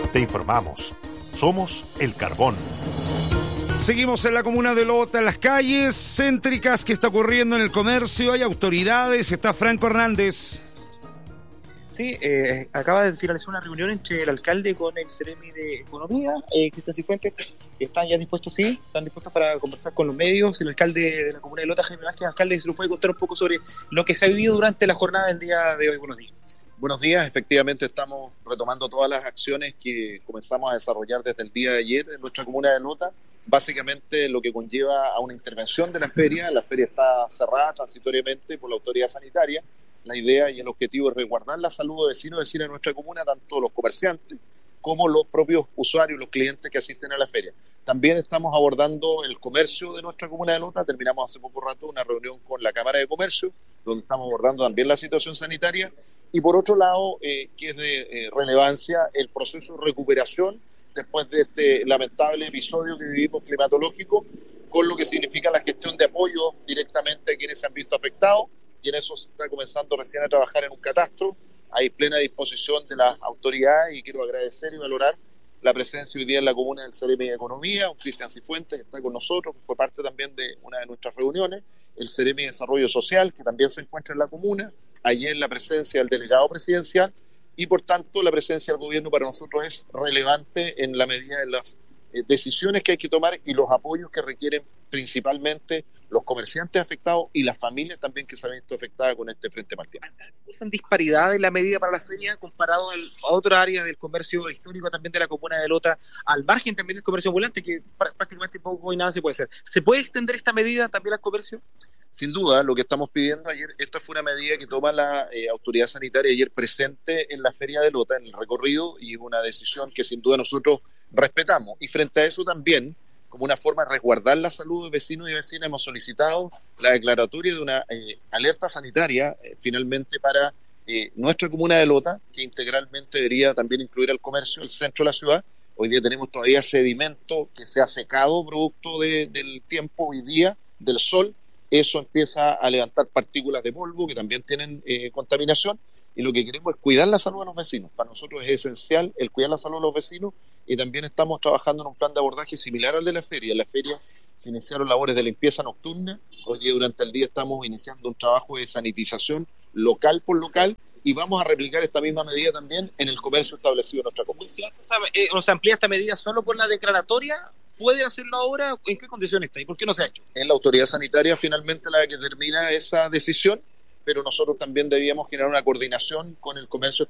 Te informamos. Somos El Carbón. Seguimos en la comuna de Lota, en las calles céntricas. ¿Qué está ocurriendo en el comercio? Hay autoridades. Está Franco Hernández. Sí, acaba de finalizar una reunión entre el alcalde con el Ceremi de Economía, Cristian Cifuentes, que están ya dispuestos, están dispuestos para conversar con los medios. El alcalde de la comuna de Lota, Jaime Vázquez, alcalde, se nos puede contar un poco sobre lo que se ha vivido durante la jornada del día de hoy. Buenos días. Buenos días, efectivamente estamos retomando todas las acciones que comenzamos a desarrollar desde el día de ayer en nuestra comuna de Lota, básicamente lo que conlleva a una intervención de la feria está cerrada transitoriamente por la autoridad sanitaria. La idea y el objetivo es resguardar la salud de vecinos y vecinas de nuestra comuna, tanto los comerciantes como los propios usuarios, los clientes que asisten a la feria. También estamos abordando el comercio de nuestra comuna de Lota. Terminamos hace poco rato una reunión con la Cámara de Comercio, donde estamos abordando también la situación sanitaria. Y por otro lado, que es de relevancia, el proceso de recuperación después de este lamentable episodio que vivimos climatológico, con lo que significa la gestión de apoyo directamente a quienes se han visto afectados. Y en eso se está comenzando recién a trabajar en un catastro. Hay plena disposición de las autoridades y quiero agradecer y valorar la presencia hoy día en la comuna del Ceremi de Economía, un Cristian Cifuentes que está con nosotros, que fue parte también de una de nuestras reuniones, el Ceremi de Desarrollo Social, que también se encuentra en la comuna, ayer la presencia del delegado presidencial y por tanto la presencia del gobierno para nosotros es relevante en la medida de las decisiones que hay que tomar y los apoyos que requieren principalmente los comerciantes afectados y las familias también que se han visto afectadas con este frente marcial. ¿Usan disparidad en la medida para la feria comparado a otra área del comercio histórico también de la comuna de Lota, al margen también del comercio ambulante, que prácticamente poco y nada se puede hacer? ¿Se puede extender esta medida también al comercio? Sin duda, lo que estamos pidiendo ayer, esta fue una medida que toma la autoridad sanitaria ayer presente en la feria de Lota, en el recorrido, y es una decisión que sin duda nosotros respetamos. Y frente a eso también, como una forma de resguardar la salud de vecinos y vecinas, hemos solicitado la declaratoria de una alerta sanitaria finalmente para nuestra comuna de Lota, que integralmente debería también incluir al comercio, el centro de la ciudad. Hoy día tenemos todavía sedimento que se ha secado producto del tiempo hoy día, del sol. Eso empieza a levantar partículas de polvo que también tienen contaminación, y lo que queremos es cuidar la salud de los vecinos. Para nosotros es esencial el cuidar la salud de los vecinos, y también estamos trabajando en un plan de abordaje similar al de la feria. En la feria se iniciaron labores de limpieza nocturna. Hoy durante el día estamos iniciando un trabajo de sanitización local por local, y vamos a replicar esta misma medida también en el comercio establecido en nuestra comunidad. ¿O se amplía esta medida solo por la declaratoria? ¿Puede hacerlo ahora? ¿En qué condiciones está y por qué no se ha hecho? Es la autoridad sanitaria finalmente la que determina esa decisión, pero nosotros también debíamos generar una coordinación con el comercio